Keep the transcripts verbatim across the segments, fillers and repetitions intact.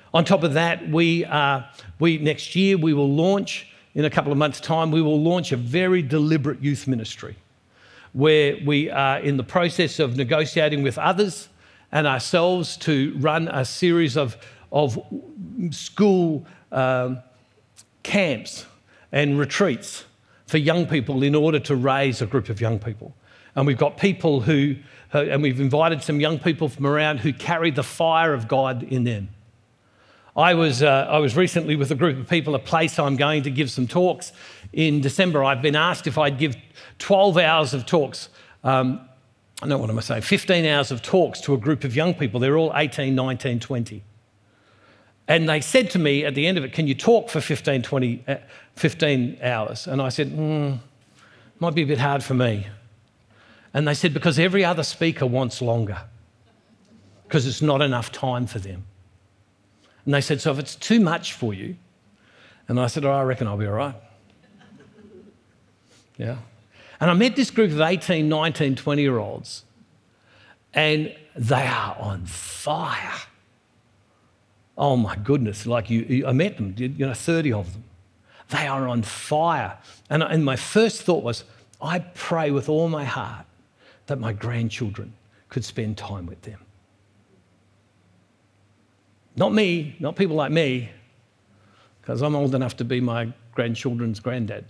On top of that, we, uh, we next year we will launch, in a couple of months' time, we will launch a very deliberate youth ministry where we are in the process of negotiating with others and ourselves to run a series of, of school um, camps and retreats for young people in order to raise a group of young people. And we've got people who, and we've invited some young people from around who carry the fire of God in them. I was, uh, I was recently with a group of people, a place I'm going to give some talks in December. I've been asked if I'd give twelve hours of talks. Um, I don't know what am I saying, fifteen hours of talks to a group of young people. They're all eighteen, nineteen, twenty. And they said to me at the end of it, can you talk for fifteen, twenty, uh, fifteen hours? And I said, mm, might be a bit hard for me. And they said, because every other speaker wants longer, because it's not enough time for them. And they said, so if it's too much for you, and I said, oh, I reckon I'll be all right. Yeah. And I met this group of eighteen, nineteen, twenty-year-olds, and they are on fire. Oh, my goodness, like you, you I met them, you know, thirty of them. They are on fire. And, and my first thought was, I pray with all my heart that my grandchildren could spend time with them. Not me, not people like me, because I'm old enough to be my grandchildren's granddad.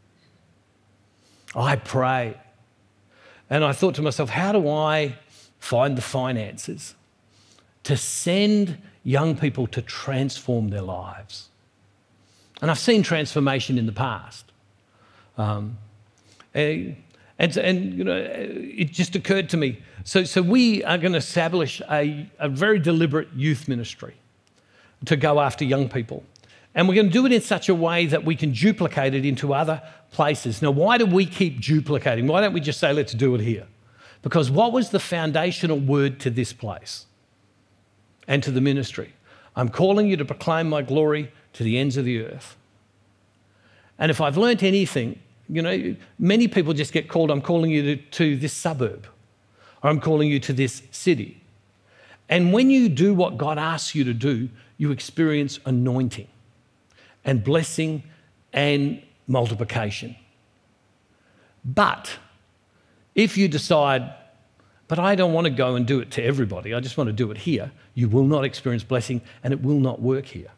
I pray. And I thought to myself, how do I find the finances to send young people to transform their lives? And I've seen transformation in the past. Um, and, and, and, you know, it just occurred to me. So, so we are going to establish a, a very deliberate youth ministry to go after young people. And we're going to do it in such a way that we can duplicate it into other places. Now, why do we keep duplicating? Why don't we just say, let's do it here? Because what was the foundational word to this place and to the ministry? I'm calling you to proclaim my glory to the ends of the earth. And if I've learnt anything, you know, many people just get called, I'm calling you to, to this suburb, or I'm calling you to this city. And when you do what God asks you to do, you experience anointing and blessing and multiplication. But if you decide, but I don't want to go and do it to everybody, I just want to do it here, you will not experience blessing and it will not work here.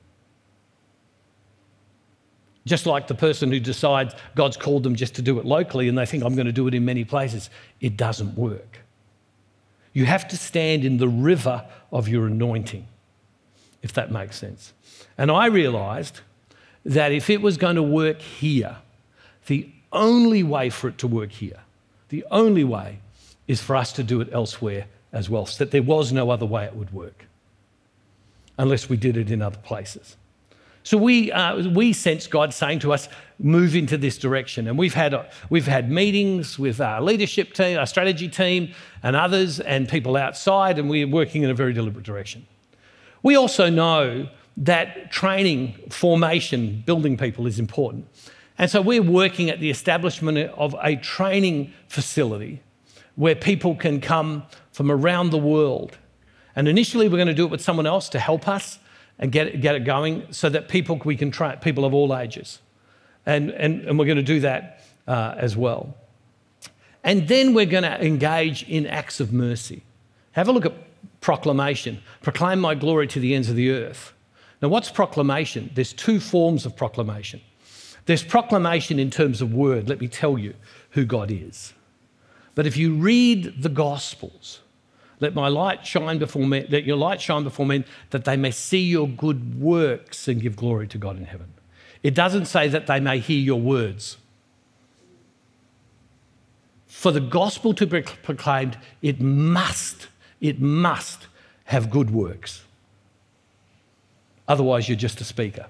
Just like the person who decides God's called them just to do it locally and they think I'm going to do it in many places, it doesn't work. You have to stand in the river of your anointing, if that makes sense. And I realised that if it was going to work here, the only way for it to work here, the only way is for us to do it elsewhere as well, so that there was no other way it would work unless we did it in other places. So we uh, we sense God saying to us, move into this direction. And we've had, uh, we've had meetings with our leadership team, our strategy team and others and people outside, and we're working in a very deliberate direction. We also know that training, formation, building people is important. And so we're working at the establishment of a training facility where people can come from around the world. And initially we're going to do it with someone else to help us and get it, get it going so that people we can train people of all ages. And, and, and we're going to do that uh, as well. And then we're going to engage in acts of mercy. Have a look at proclamation. Proclaim my glory to the ends of the earth. Now, what's proclamation? There's two forms of proclamation. There's proclamation in terms of word. Let me tell you who God is. But if you read the Gospels, let my light shine before men, let your light shine before men, that they may see your good works and give glory to God in heaven. It doesn't say that they may hear your words. For the gospel to be proclaimed, it must, it must have good works. Otherwise, you're just a speaker.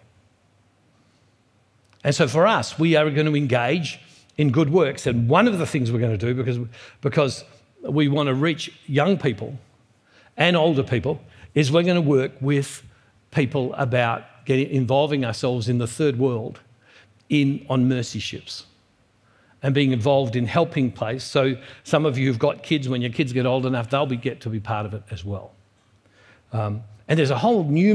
And so for us, we are going to engage in good works. And one of the things we're going to do, because, because we want to reach young people and older people, is we're going to work with people about getting, involving ourselves in the third world in, on mercy ships and being involved in helping place. So some of you who've got kids, when your kids get old enough, they'll be, get to be part of it as well. Um, and there's a whole new